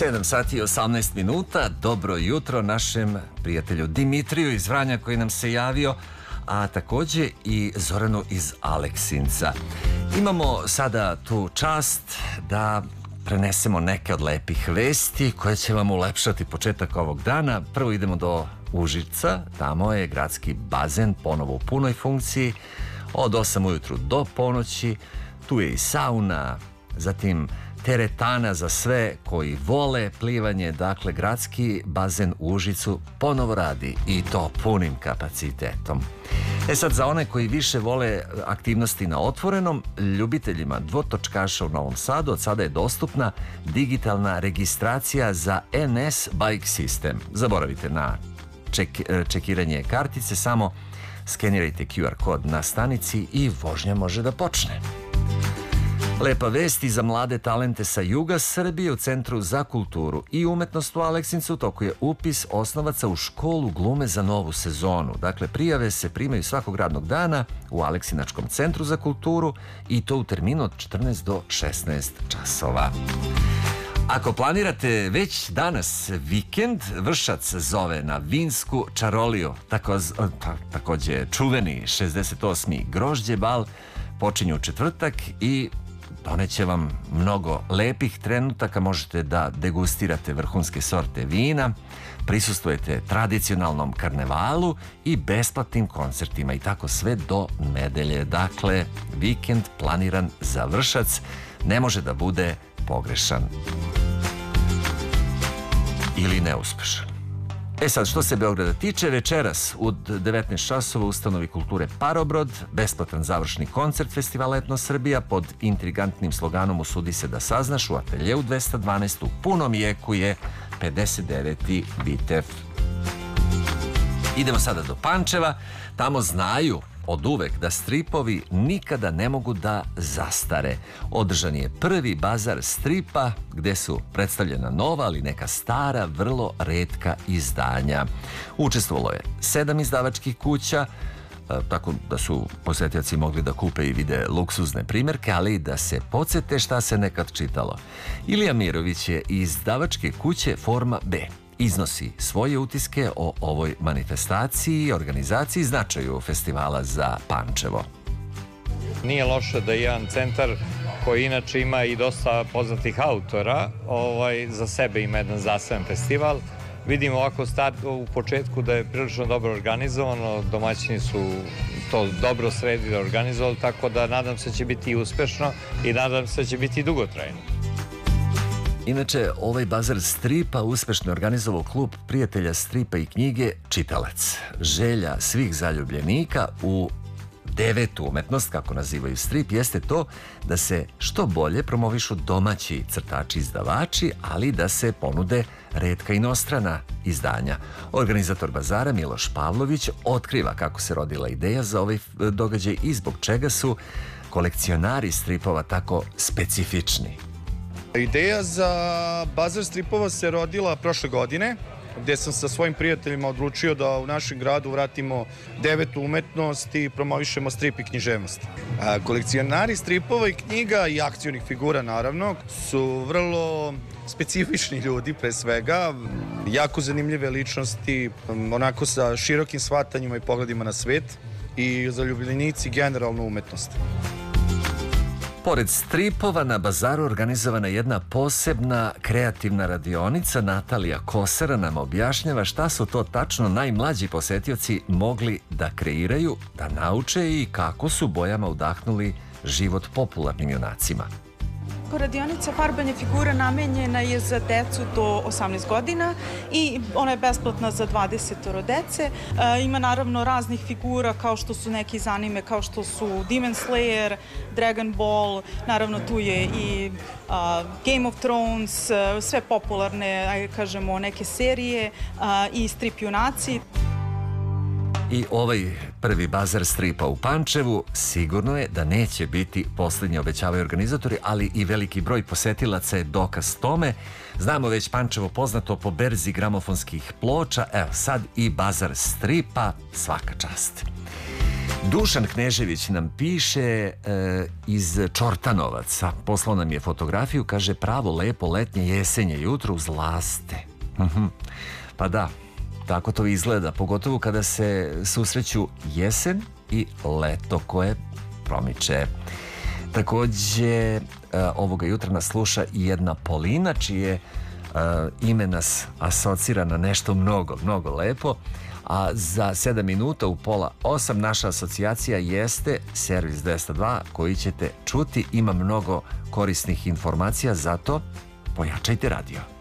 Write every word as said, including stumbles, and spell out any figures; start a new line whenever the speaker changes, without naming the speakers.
sedam sati i osamnaest minuta. Dobro jutro našem prijatelju Dimitriju iz Vranja koji nam se javio, a takođe i Zoranu iz Aleksinca. Imamo sada tu čast da prenesemo neke od lepih vesti koje će vam ulepšati početak ovog dana. Prvo idemo do Užica, tamo je gradski bazen ponovo u punoj funkciji od osam ujutru do ponoći. Tu je i sauna, zatim teretana za sve koji vole plivanje. Dakle, gradski bazen u Užicu ponovo radi i to punim kapacitetom. E sad, za one koji više vole aktivnosti na otvorenom, ljubiteljima dvotočkaša u Novom Sadu od sada je dostupna digitalna registracija za en es Bike System. Zaboravite na ček, čekiranje kartice, samo skenirajte Q R kod na stanici i vožnja može da počne. Lepa vest i za mlade talente sa juga Srbije. U Centru za kulturu i umetnost u Aleksincu u toku je upis osnovaca u školu glume za novu sezonu. Dakle, prijave se primaju svakog radnog dana u Aleksinačkom centru za kulturu i to u terminu od četrnaest do šesnaest časova. Ako planirate već danas vikend, Vršac zove na vinsku čaroliju, takoz, takođe čuveni šezdeset osmi grožđe bal, počinju u četvrtak i doneće vam mnogo lepih trenutaka. Možete da degustirate vrhunske sorte vina, prisustvujete tradicionalnom karnevalu i besplatnim koncertima i tako sve do nedelje. Dakle, vikend planiran za Vršac ne može da bude pogrešan ili neuspešan. E sad, što se Beograda tiče, večeras u devetnaest časova u ustanovi kulture Parobrod, besplatan završni koncert festivala Etno Srbija pod intrigantnim sloganom Usudi se da saznaš u ateljeu dvesta dvanaest u punom jeku je pedeset deveti Vitev. Idemo sada do Pančeva, tamo znaju od uvek da stripovi nikada ne mogu da zastare. Održan je prvi bazar stripa gde su predstavljena nova, ali neka stara, vrlo retka izdanja. Učestvovalo je sedam izdavačkih kuća, tako da su posetioci mogli da kupe i vide luksuzne primjerke, ali i da se podsete šta se nekad čitalo. Ilija Mirović je iz izdavačke kuće Forma B. Iznosi svoje utiske o ovoj manifestaciji i organizaciji, značaju festivala za Pančevo.
Nije loše da jedan centar koji inače ima i dosta poznatih autora, ovaj, za sebe ima jedan zaseban festival. Vidimo ovako start u početku da je prilično dobro organizovano, domaćini su to dobro sredili, organizovali, tako da nadam se da će biti uspešno i nadam se da će biti dugotrajno.
Inače, ovaj bazar stripa uspešno organizovao klub prijatelja stripa i knjige Čitalac. Želja svih zaljubljenika u devetu umetnost, kako nazivaju strip, jeste to da se što bolje promovišu domaći crtači i izdavači, ali da se ponude retka inostrana izdanja. Organizator bazara Miloš Pavlović otkriva kako se rodila ideja za ovaj događaj i zbog čega su kolekcionari stripova tako specifični.
Ideja za bazar stripova se rodila prošle godine, gde sam sa svojim prijateljima odlučio da u našem gradu vratimo devetu umetnost i promovišemo strip i književnost. Kolekcionari stripova i knjiga i akcionih figura, naravno, su vrlo specifični ljudi, pre svega, jako zanimljive ličnosti, onako sa širokim shvatanjima i pogledima na svet i zaljubljenici generalno umetnost.
Pored stripova na bazaru organizovana je jedna posebna kreativna radionica. Natalija Kosara nam objašnjava šta su to tačno najmlađi posetioci mogli da kreiraju, da nauče i kako su bojama udahnuli život popularnim junacima.
Radionica farbanje figura namenjena je za decu do osamnaest godina i ona je besplatna za dvadeset dece. E, ima naravno raznih figura kao što su neki iz anime, kao što su Demon Slayer, Dragon Ball, naravno tu je i a, Game of Thrones, sve popularne, ajde kažemo, neke serije a, i strip junaci.
I ovaj prvi bazar stripa u Pančevu sigurno je da neće biti poslednji, obećavaju organizatori, ali i veliki broj posetilaca je dokaz tome. Znamo već Pančevo poznato po berzi gramofonskih ploča, evo sad i bazar stripa, svaka čast. Dušan Knežević nam piše e, iz Čortanovaca. Poslao nam je fotografiju, kaže pravo lepo letnje jesenje jutro uz laste. Mhm. Pa da, tako to izgleda, pogotovo kada se susreću jesen i leto koje promiče. Takođe, e, ovoga jutra nas sluša i jedna Polina, čije e, ime nas asocira na nešto mnogo, mnogo lepo. A za sedam minuta u pola osam naša asocijacija jeste Servis dvesta dva koji ćete čuti. Ima mnogo korisnih informacija, zato pojačajte radio.